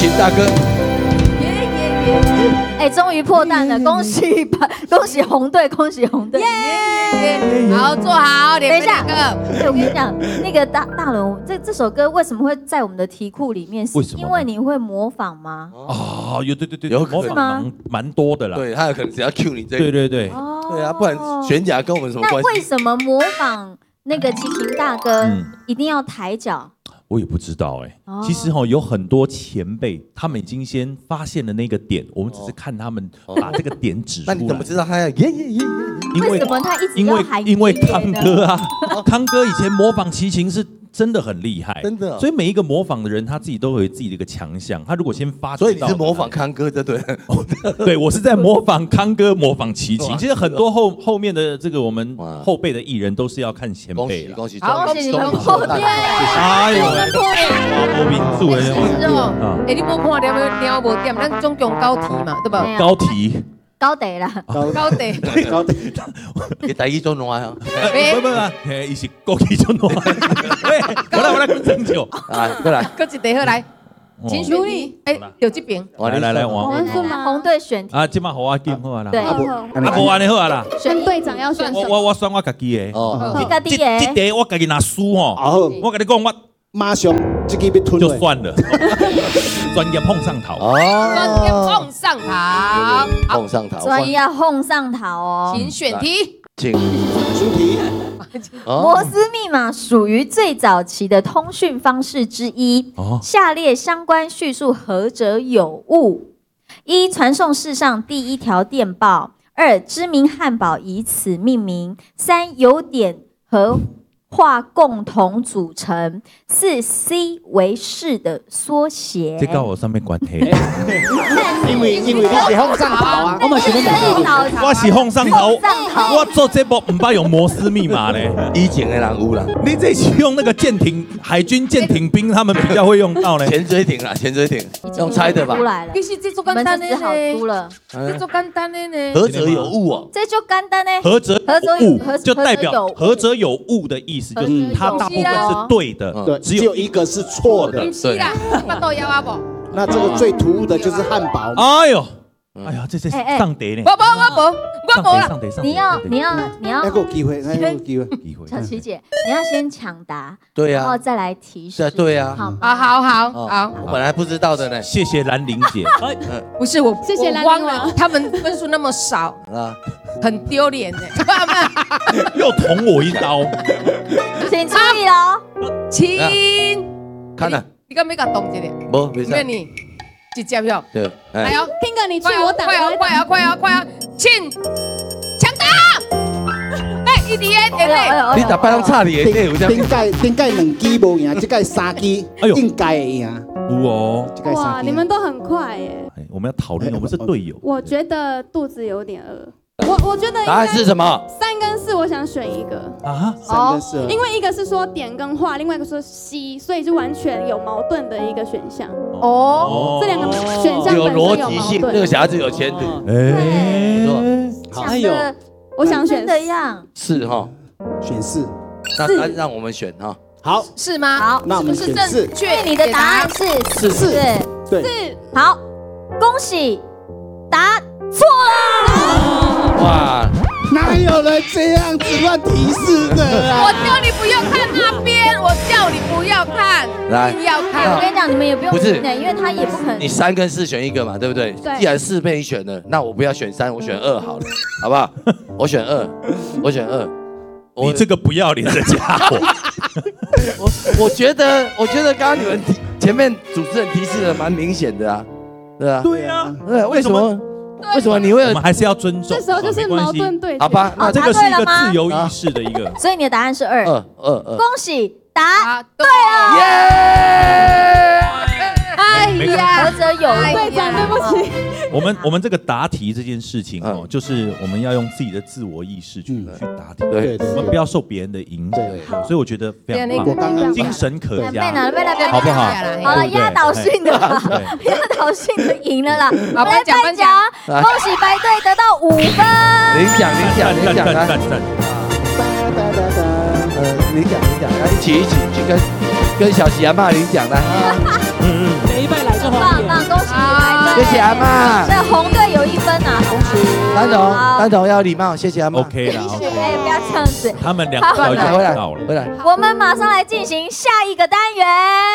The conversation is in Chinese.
秦大哥。 哎，终于破蛋了，恭喜红队，恭喜红队！ 好，坐好， 等一下， 哥， 我跟你讲，那个大伦，这首歌为什么会在我们的题库里面？ 为什么？ 因为你会模仿吗？ 哦，对， 有可能蛮多的啦。 对，他有可能只要 cue 你这个。对。 对啊，不然玄甲跟我们什么关系？ 那为什么模仿那个齐秦大哥一定要抬脚？ 我也不知道哎，其实有很多前辈，他们已经先发现了那个点，我们只是看他们把这个点指出来。 那你怎么知道他要为什么他一直要喊？ 因为康哥啊，康哥以前模仿齐秦是真的很厉害， 真的。 所以每一个模仿的人，他自己都有自己的一个强项。他如果先发， 所以你是模仿康哥的，对？ 对，我是在模仿康哥，模仿齐秦。其实很多后面的这个我们后辈的艺人都是要看前辈了。 恭喜你们破蛋！ 哎呦，我民主的。哎，你无看了无点？咱总共高题嘛，对吧？ 高题。 高地啦， 高地， 你第一种暖啊？ 不，伊是高级种暖。我来拯救。 过来， 搁一题好来，请选题。哎，有这边。 来， 红队选题。 啊，今麦好我选好啦。 对， 无安尼好啦。 选队长要选什么？ 我选我家己的。 哦，你家己的。 这题我家己拿输吼。我跟你讲，我马上这个被吞就算了。专业碰上头。 专业碰上头。 碰上头。 专业碰上头哦。 请选题。 请出题。 摩斯密码属于最早期的通讯方式之一。下列相关叙述何者有误？1. 传送世上第一条电报。2. 知名汉堡以此命名。3. 有点和化共同组成。4. C 为市的缩写。 这跟我上面关系。 因为你是碰上头啊，我嘛是我是碰上头，我做这部唔捌用摩斯密码咧。 以前的人有啦， 你这是用那个舰艇海军舰艇兵，他们比较会用到呢。 潜水艇啦，潜水艇用猜的吧？ 其实这做简单的好输了， 这做简单的呢。 何者有误哦？ 这就简单呢。 何者有误，就代表何者有误的意思，就是它大部分是对的， 对，只有一个是错的。 是啦，你都要啊不？ 那这个最突兀的就是汉堡。 哎呦，这上碟呢？ 我无啦。 你要， 那个机会， 小琪姐，你要先抢答， 对呀， 然后再来提示。 对呀， 好， 我本来不知道的呢。 谢谢兰玲姐。 不是我， 谢谢兰玲了，他们分数那么少啊，很丢脸呢。 又捅我一刀， 请注意喽， 请看了。 你敢没敢动一点？ 不，没事。 你直接票。 对， 来哦， 听哥你去，我打。 快哦，请抢答。哎，一点， 你打败差你的队伍这样。 顶届2支无赢，这届3支应该会赢。 哇，你们都很快耶！ 我们要讨论，我们是队友。 我觉得肚子有点饿。我觉得答案是什么 ？3跟4，我想选一个啊 ，3跟4， 因为一个是说点跟画，另外一个说西，所以就完全有矛盾的一个选项。这两个选项有逻辑性，这个小孩子有前途。 哎呦， 我想选的样是哈， 选4。 那让我们选哈。 好， 是吗？ 好， 那我们选4。 确你的答案是4。 对。 好，恭喜，答错了。 哇， 哪有人这样子乱提示的啊？ 我叫你不要看那边，我叫你不要看， 来， 不要看。 我跟你讲，你们也不用听的，因为他也不可能。 你3跟4选一个嘛，对不对？既然4被你选了，那我不要选3，我选2好了，好不好？我选2。 你这个不要脸的家伙！ 我觉得刚刚你们前面主持人提示的蛮明显的啊，对啊。 对啊， 为什么？为什么你会？ 我们还是要尊重。 这时候就是矛盾对决。 好吧， 那这个是一个自由意识的一个。 所以你的答案是2。恭喜答对了。耶！ 哎呀，何者有误？ 队长，对不起。 我们这个答题这件事情哦，就是我们要用自己的自我意识去答题， 对， 我们不要受别人的影响，所以我觉得非常棒，精神可嘉，好不好？ 好了，压倒性的，压倒性的赢了啦！ 好，颁奖， 恭喜白队得到5分。 领奖来，领奖，一起去跟小喜阿嬷领奖来。 每一拜来就好。 棒， 谢阿妈。 所以红队有1分啊，同学。 丹总要礼貌，谢谢阿妈。 OK 了，OK。 哎，不要这样子。 他们2个回来到了。 回来。 我们马上来进行下一个单元。